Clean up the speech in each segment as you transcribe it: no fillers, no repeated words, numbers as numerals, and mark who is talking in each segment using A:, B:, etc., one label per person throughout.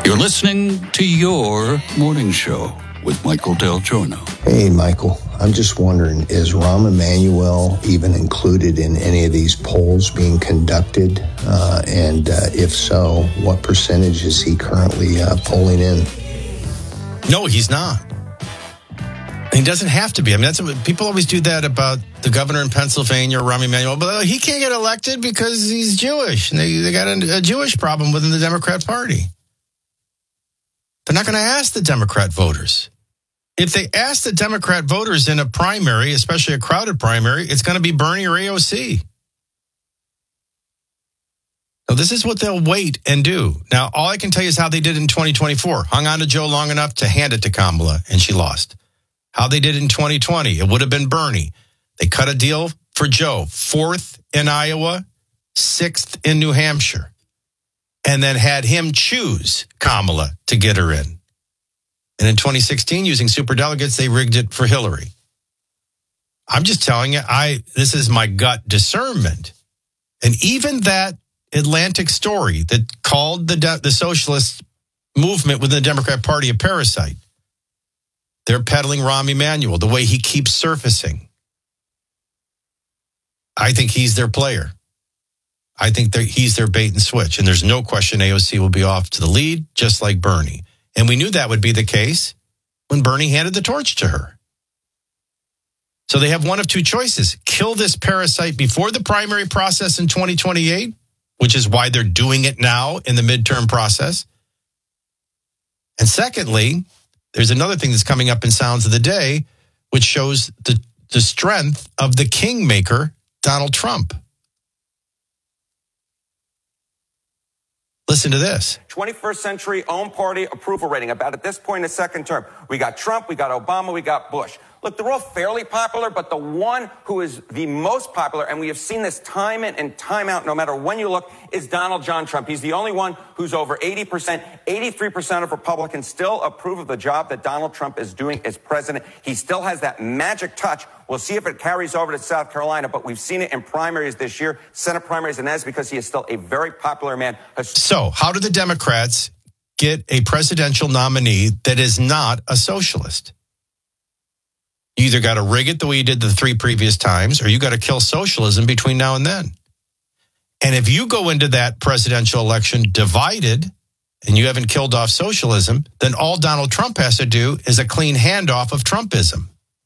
A: You're listening to Your Morning Show with Michael Del Giorno.
B: Hey, Michael. I'm just wondering, is Rahm Emanuel even included in any of these polls being conducted? And if so, what percentage is he currently polling in?
C: No, he's not. He doesn't have to be. I mean, people always do that about the governor in Pennsylvania, Rahm Emanuel, but he can't get elected because he's Jewish. And they got a Jewish problem within the Democrat Party. They're not going to ask the Democrat voters. If they ask the Democrat voters in a primary, especially a crowded primary, it's going to be Bernie or AOC. So this is what they'll wait and do. Now, all I can tell you is how they did in 2024. Hung on to Joe long enough to hand it to Kamala, and she lost. How they did in 2020, it would have been Bernie. They cut a deal for Joe, 4th in Iowa, 6th in New Hampshire, and then had him choose Kamala to get her in. And in 2016, using superdelegates, they rigged it for Hillary. I'm just telling you, this is my gut discernment. And even that Atlantic story that called the socialist movement within the Democrat Party a parasite, they're peddling Rahm Emanuel, the way he keeps surfacing. I think he's their player. I think he's their bait and switch. And there's no question AOC will be off to the lead, just like Bernie. And we knew that would be the case when Bernie handed the torch to her. So they have one of two choices. Kill this parasite before the primary process in 2028, which is why they're doing it now in the midterm process. And secondly, there's another thing that's coming up in Sounds of the Day, which shows the strength of the kingmaker, Donald Trump. Listen to this.
D: 21st century own party approval rating, about at this point in the second term. We got Trump, we got Obama, we got Bush. Look, they're all fairly popular, but the one who is the most popular, and we have seen this time in and time out, no matter when you look, is Donald John Trump. He's the only one who's over 80%. 83% of Republicans still approve of the job that Donald Trump is doing as president. He still has that magic touch. We'll see if it carries over to South Carolina, but we've seen it in primaries this year, Senate primaries, and that's because he is still a very popular man.
C: So how do the Democrats get a presidential nominee that is not a socialist? You either got to rig it the way you did the 3 previous times, or you got to kill socialism between now and then. And if you go into that presidential election divided and you haven't killed off socialism, then all Donald Trump has to do is a clean handoff of Trumpism.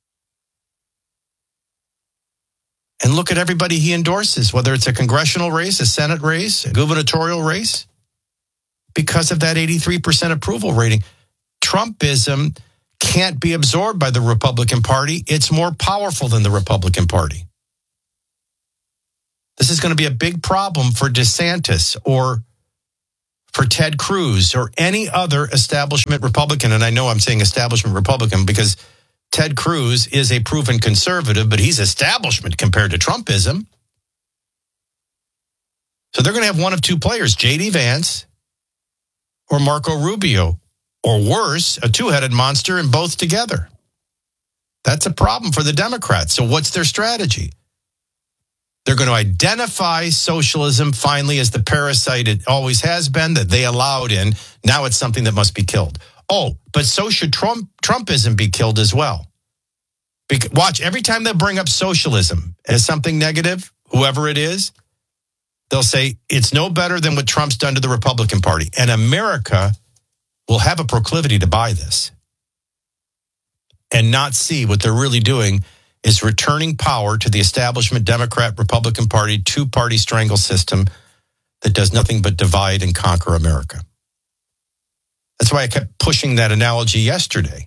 C: And look at everybody he endorses, whether it's a congressional race, a Senate race, a gubernatorial race, because of that 83% approval rating. Trumpism can't be absorbed by the Republican Party. It's more powerful than the Republican Party. This is going to be a big problem for DeSantis or for Ted Cruz or any other establishment Republican. And I know I'm saying establishment Republican because Ted Cruz is a proven conservative, but he's establishment compared to Trumpism. So they're going to have one of two players, J.D. Vance or Marco Rubio. Or worse, a two-headed monster and both together. That's a problem for the Democrats. So what's their strategy? They're going to identify socialism finally as the parasite it always has been that they allowed in. Now it's something that must be killed. Oh, but so should Trumpism be killed as well. Watch, every time they bring up socialism as something negative, whoever it is, they'll say it's no better than what Trump's done to the Republican Party. And America will have a proclivity to buy this and not see what they're really doing is returning power to the establishment Democrat-Republican Party two-party strangle system that does nothing but divide and conquer America. That's why I kept pushing that analogy yesterday.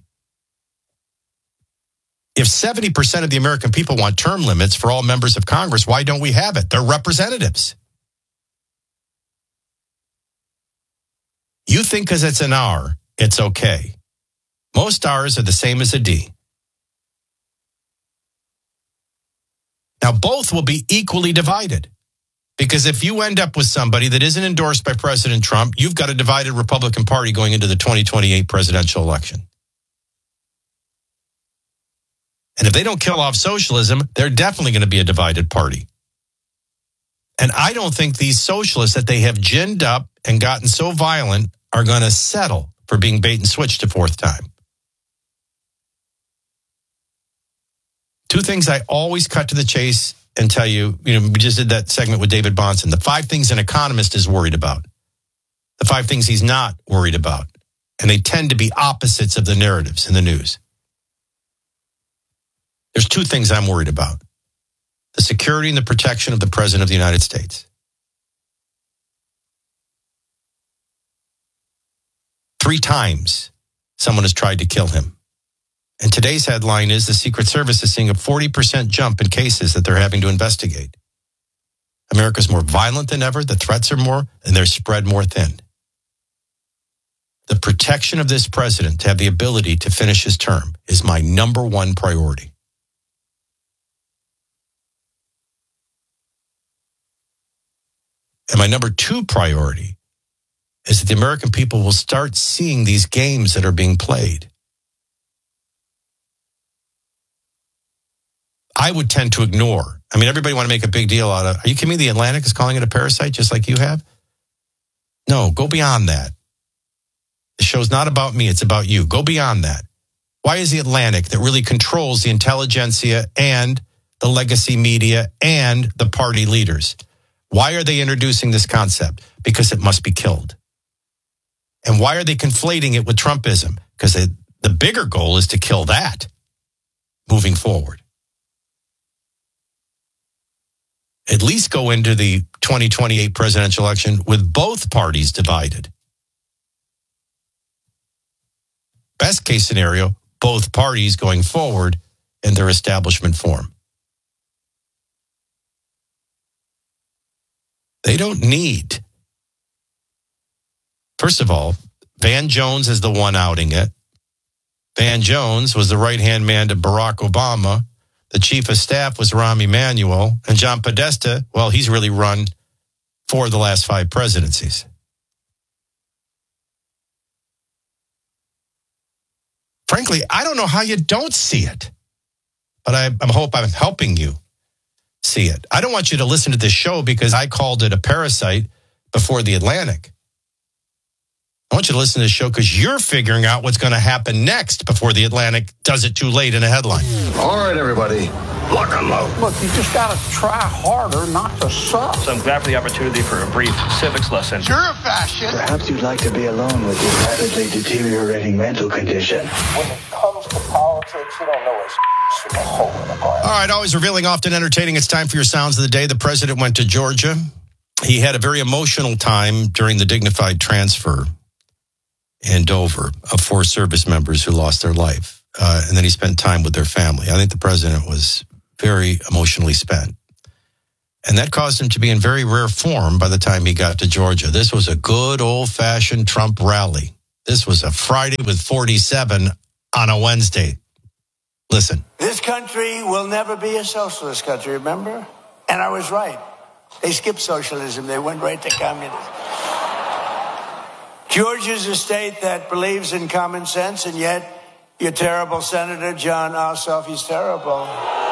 C: If 70% of the American people want term limits for all members of Congress, why don't we have it? They're representatives. You think because it's an R, it's okay. Most R's are the same as a D. Now, both will be equally divided. Because if you end up with somebody that isn't endorsed by President Trump, you've got a divided Republican Party going into the 2028 presidential election. And if they don't kill off socialism, they're definitely going to be a divided party. And I don't think these socialists that they have ginned up and gotten so violent are going to settle for being bait and switched a fourth time. Two things I always cut to the chase and tell you, we just did that segment with David Bahnsen. The 5 things an economist is worried about. The 5 things he's not worried about. And they tend to be opposites of the narratives in the news. There's 2 things I'm worried about. The security and the protection of the President of the United States. 3 times someone has tried to kill him. And today's headline is the Secret Service is seeing a 40% jump in cases that they're having to investigate. America's more violent than ever. The threats are more, and they're spread more thin. The protection of this president to have the ability to finish his term is my number 1 priority. And my number 2 priority is that the American people will start seeing these games that are being played. I would tend to ignore. Everybody want to make a big deal out of, are you kidding me? The Atlantic is calling it a parasite just like you have? No, go beyond that. The show's not about me, it's about you. Go beyond that. Why is the Atlantic, that really controls the intelligentsia and the legacy media and the party leaders, why are they introducing this concept? Because it must be killed. And why are they conflating it with Trumpism? Because the bigger goal is to kill that moving forward. At least go into the 2028 presidential election with both parties divided. Best case scenario, both parties going forward in their establishment form. They don't need. First of all, Van Jones is the one outing it. Van Jones was the right-hand man to Barack Obama. The chief of staff was Rahm Emanuel. And John Podesta, well, he's really run 4 of the last 5 presidencies. Frankly, I don't know how you don't see it. But I hope I'm helping you see it. I don't want you to listen to this show because I called it a parasite before the Atlantic. I want you to listen to this show because you're figuring out what's going to happen next before the Atlantic does it too late in a headline.
E: All right, everybody, lock and load.
F: Look, you just got to try harder not to suck.
G: So I'm glad for the opportunity for a brief civics lesson.
F: You're a fascist.
H: Perhaps you'd like to be alone with your rapidly deteriorating mental condition.
F: When it comes to politics, you don't know it's from a hole in the bar.
C: All right, always revealing, often entertaining. It's time for your sounds of the day. The president went to Georgia. He had a very emotional time during the dignified transfer in Dover of 4 service members who lost their life. And then he spent time with their family. I think the president was very emotionally spent. And that caused him to be in very rare form by the time he got to Georgia. This was a good old-fashioned Trump rally. This was a Friday with 47 on a Wednesday. Listen.
I: This country will never be a socialist country, remember? And I was right. They skipped socialism. They went right to communism. Georgia's a state that believes in common sense, and yet your terrible Senator John Ossoff, he's terrible.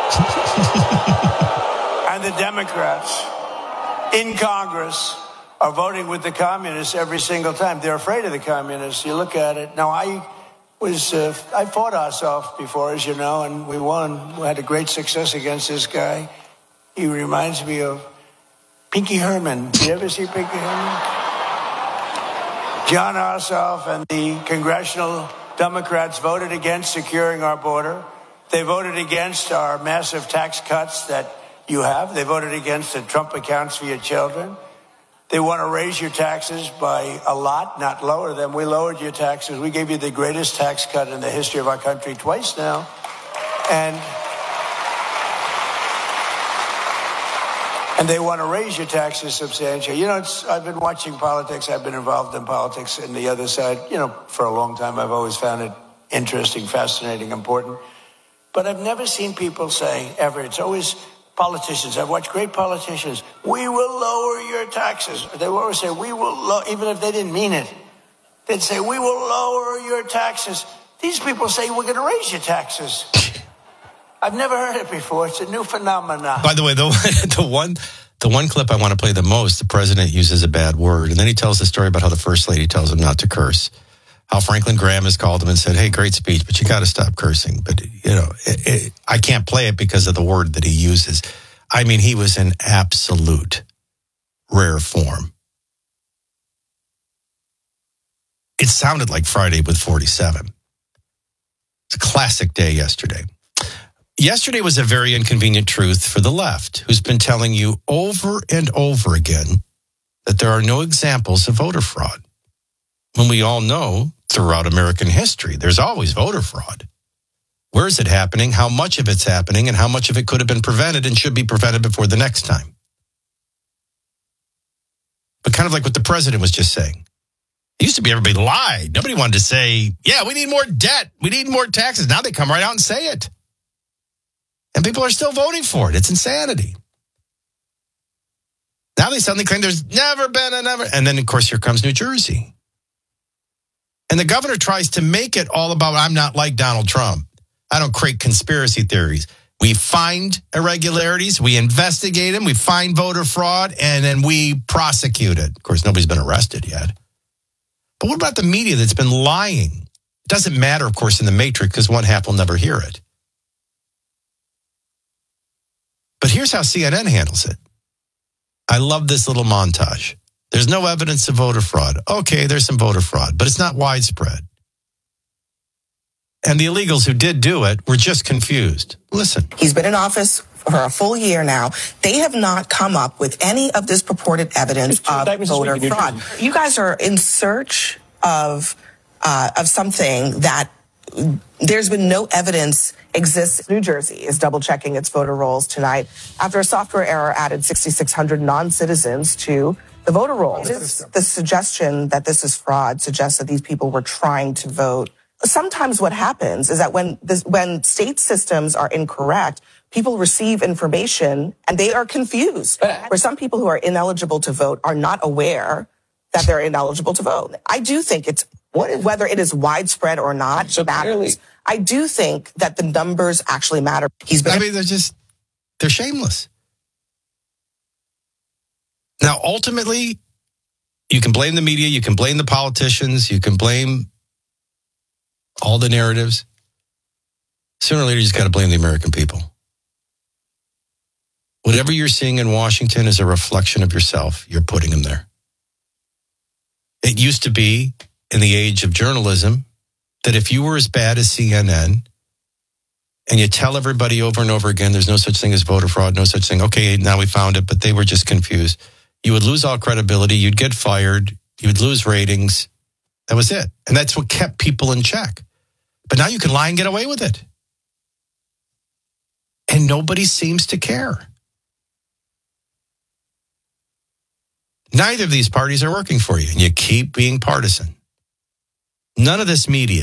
I: And the Democrats in Congress are voting with the communists every single time. They're afraid of the communists. You look at it. Now, I fought Ossoff before, as you know, and we won. We had a great success against this guy. He reminds me of Pinky Herman. Did you ever see Pinky Herman? John Ossoff and the congressional Democrats voted against securing our border. They voted against our massive tax cuts that you have. They voted against the Trump accounts for your children. They want to raise your taxes by a lot, not lower them. We lowered your taxes. We gave you the greatest tax cut in the history of our country twice now. And they want to raise your taxes substantially. You know, I've been watching politics. I've been involved in politics on the other side, for a long time. I've always found it interesting, fascinating, important. But I've never seen people say, ever, it's always politicians. I've watched great politicians. We will lower your taxes. They will always say, we will, even if they didn't mean it. They'd say, we will lower your taxes. These people say, we're going to raise your taxes. I've never heard it before. It's a new phenomenon.
C: By the way, the The one clip I want to play the most, the president uses a bad word. And then he tells the story about how the first lady tells him not to curse. How Franklin Graham has called him and said, hey, great speech, but you got to stop cursing. But, I can't play it because of the word that he uses. I mean, he was in absolute rare form. It sounded like Friday with 47. It's a classic day yesterday. Yesterday was a very inconvenient truth for the left, who's been telling you over and over again that there are no examples of voter fraud. When we all know throughout American history, there's always voter fraud. Where is it happening? How much of it's happening? And how much of it could have been prevented and should be prevented before the next time? But kind of like what the president was just saying. It used to be everybody lied. Nobody wanted to say, yeah, we need more debt. We need more taxes. Now they come right out and say it. And people are still voting for it. It's insanity. Now they suddenly claim there's never been another. And then, of course, here comes New Jersey. And the governor tries to make it all about, I'm not like Donald Trump. I don't create conspiracy theories. We find irregularities, we investigate them, we find voter fraud, and then we prosecute it. Of course, nobody's been arrested yet. But what about the media that's been lying? It doesn't matter, of course, in the matrix because one half will never hear it. But here's how CNN handles it. I love this little montage. There's no evidence of voter fraud. Okay, there's some voter fraud, but it's not widespread. And the illegals who did do it were just confused. Listen.
J: He's been in office for a full year now. They have not come up with any of this purported evidence of voter fraud. You guys are in search of something that there's been no evidence exists. New Jersey is double-checking its voter rolls tonight after a software error added 6,600 non-citizens to the voter rolls. The suggestion that this is fraud suggests that these people were trying to vote. Sometimes what happens is that when state systems are incorrect, people receive information and they are confused. Where some people who are ineligible to vote are not aware that they're ineligible to vote. I do think whether it is widespread or not matters. I do think that the numbers actually matter.
C: They're shameless. Now, ultimately, you can blame the media, you can blame the politicians, you can blame all the narratives. Sooner or later, you just got to blame the American people. Whatever you're seeing in Washington is a reflection of yourself. You're putting them there. It used to be, in the age of journalism, that if you were as bad as CNN and you tell everybody over and over again, there's no such thing as voter fraud, no such thing. Okay, now we found it, but they were just confused. You would lose all credibility. You'd get fired. You would lose ratings. That was it. And that's what kept people in check. But now you can lie and get away with it. And nobody seems to care. Neither of these parties are working for you, and you keep being partisan. None of this media